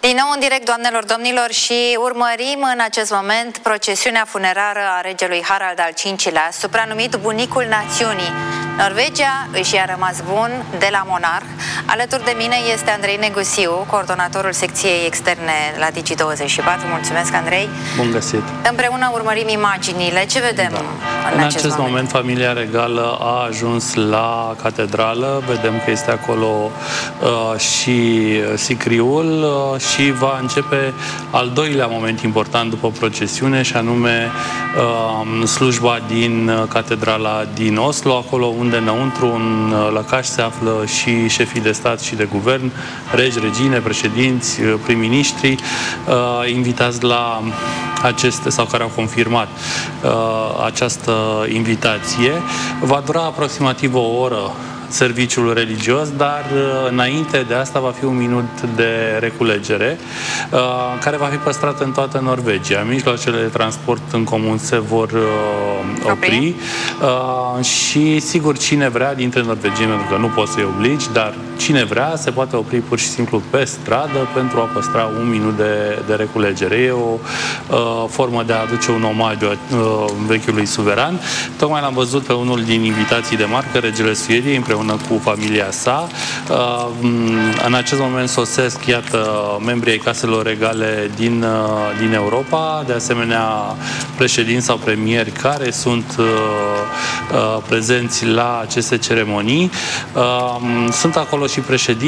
Din nou în direct, doamnelor, domnilor, și urmărim în acest moment procesiunea funerară a regelui Harald al V-lea, supranumit bunicul națiunii. Norvegia își a rămas bun de la monarh. Alături de mine este Andrei Negusiu, coordonatorul secției externe la Digi24. Mulțumesc, Andrei. Bun găsit. Împreună urmărim imaginile. Ce vedem în acest moment? Familia regală a ajuns la catedrală. Vedem că este acolo și sicriul și va începe al doilea moment important după procesiune, și anume slujba din catedrala din Oslo, acolo unde înăuntru în lăcaș se află și șefii de stat și de guvern, regi, regine, președinți, prim-ministri, invitați la aceste, sau care au confirmat această invitație. Va dura aproximativ o oră serviciul religios, dar înainte de asta va fi un minut de reculegere care va fi păstrat în toată Norvegia. Mijloacele de transport în comun se vor opri și sigur cine vrea dintre norvegieni, pentru că nu poți să-i obligi, dar cine vrea se poate opri pur și simplu pe stradă pentru a păstra un minut de reculegere. E o formă de a aduce un omagiu vechiului suveran. Tocmai l-am văzut pe unul din invitații de marcă, regele Suediei, împreună cu familia sa. În acest moment sosesc, iată, membrii ai caselor regale din Europa, de asemenea președinți sau premieri care sunt prezenți la aceste ceremonii. Sunt acolo și președinți